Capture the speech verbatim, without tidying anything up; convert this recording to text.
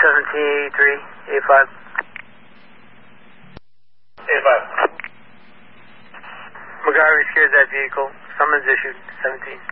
seventeen eighty-three, eighty-five. eighty-five. McGarvey secured that vehicle. Summons issued, seventeen.